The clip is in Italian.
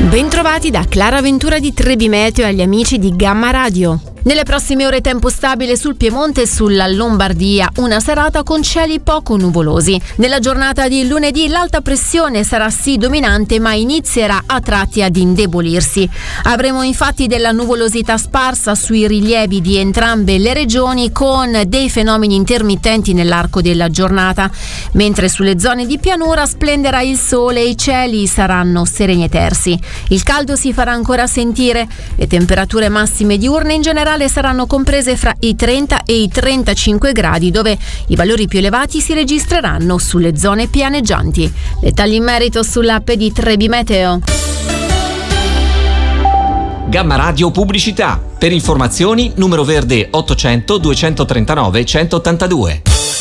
Bentrovati da Clara Ventura di Trebi Meteo e agli amici di Gamma Radio. Nelle prossime ore tempo stabile sul Piemonte e sulla Lombardia, una serata con cieli poco nuvolosi. Nella giornata di lunedì l'alta pressione sarà sì dominante, ma inizierà a tratti ad indebolirsi. Avremo infatti della nuvolosità sparsa sui rilievi di entrambe le regioni, con dei fenomeni intermittenti nell'arco della giornata, mentre sulle zone di pianura splenderà il sole e i cieli saranno sereni e tersi. Il caldo si farà ancora sentire, le temperature massime diurne in generale saranno comprese fra i 30 e i 35 gradi, dove i valori più elevati si registreranno sulle zone pianeggianti. Dettagli in merito sull'app di Trebi Meteo. Gamma Radio Pubblicità. Per informazioni numero verde 800 239 182.